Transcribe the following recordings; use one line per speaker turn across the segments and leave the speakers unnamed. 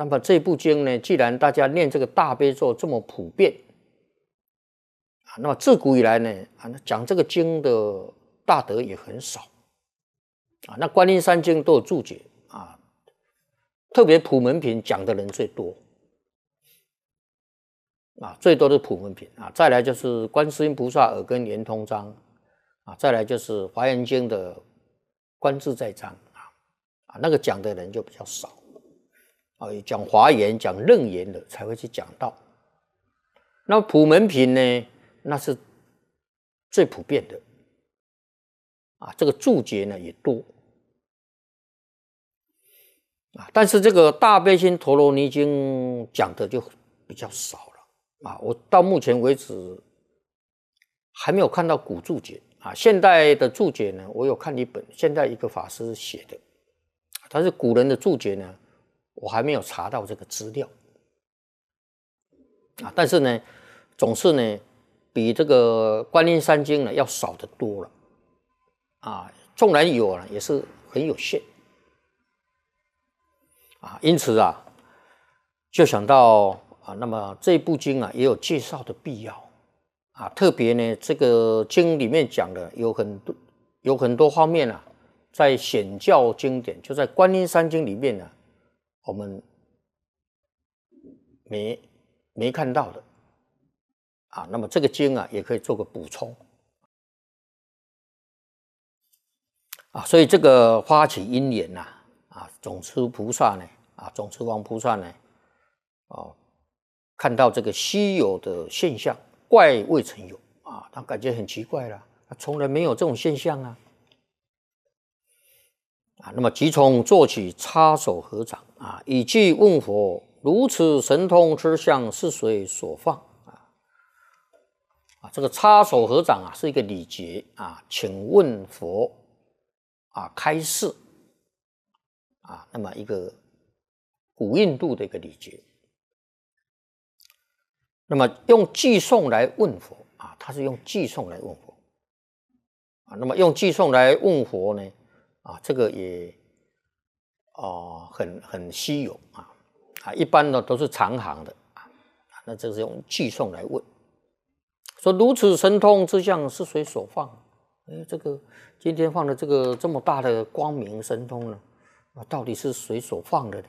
那么这部经呢，既然大家念这个大悲咒这么普遍，那么自古以来呢，讲这个经的大德也很少，那观音山经都有注解啊，特别普门品讲的人最多，最多的普门品啊，再来就是观世音菩萨耳根圆通章啊，再来就是华严经的观自在章那个讲的人就比较少讲华严讲楞严的才会去讲到。那普门品呢，那是最普遍的这个注解呢也多但是这个大悲心陀罗尼经讲的就比较少了我到目前为止还没有看到古注解现代的注解呢，我有看一本现代一个法师写的，但是古人的注解呢，我还没有查到这个资料但是呢，总是呢比这个观音山经呢要少得多了纵然有也是很有限因此就想到那么这部经也有介绍的必要特别呢这个经里面讲的有很多方面在显教经典，就在观音山经里面呢，我们没看到的那么这个经也可以做个补充所以这个发起因缘总持菩萨呢总持王菩萨呢看到这个稀有的现象，怪未曾有他感觉很奇怪了，他从来没有这种现象那么即从做起，插手合掌以句问佛：如此神通之相是谁所放？这个插手合掌是一个礼节请问佛开示那么一个古印度的一个礼节。那么用偈颂来问佛他是用偈颂来问佛那么用偈颂来问佛呢这个也很稀有一般呢都是长行的那这是用偈颂来问，说如此神通之相是谁所放？这个今天放的这个这么大的光明神通呢到底是谁所放的呢？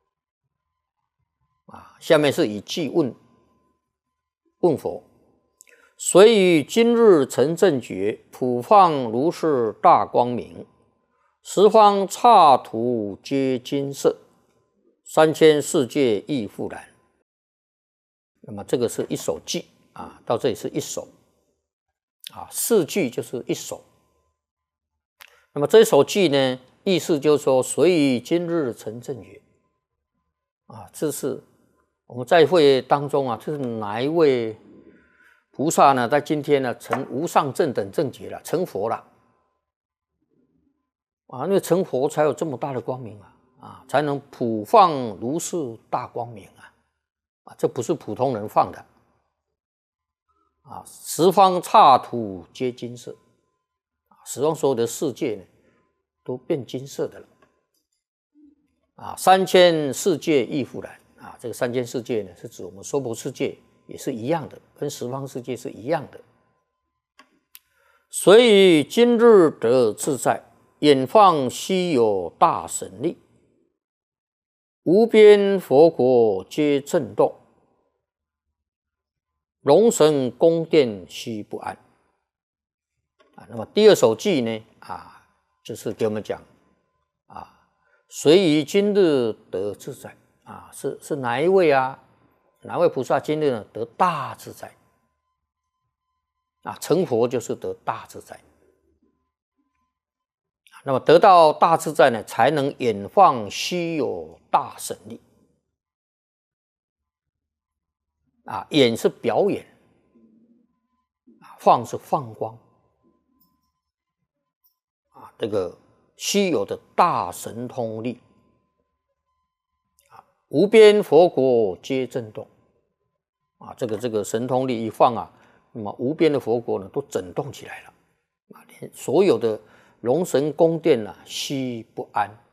下面是以偈问佛：谁于今日成正觉，普放如是大光明，十方刹土皆金色，三千世界亦复然。那么这个是一首偈到这里是一首四句就是一首。那么这一首偈呢，意思就是说，谁于今日成正觉这是我们在会当中这是哪一位菩萨呢？在今天呢，成无上正等正觉了，成佛了因为成佛才有这么大的光明才能普放如是大光明这不是普通人放的十方刹土皆金色十方所有的世界呢都变金色的了三千世界亦复然这个三千世界呢是指我们娑婆世界也是一样的，跟十方世界是一样的。谁于今日得自在，眼放稀有大神力，无边佛国皆震动，龙神宫殿悉不安那么第二首偈呢就是给我们讲谁于今日得自在是哪一位哪位菩萨今日呢得大自在成佛就是得大自在那么得到大自在呢，才能眼放稀有大神力眼是表演放是放光这个稀有的大神通力无边佛国皆震动这个神通力一放那么无边的佛国呢都震动起来了连所有的龙神宫殿悉不安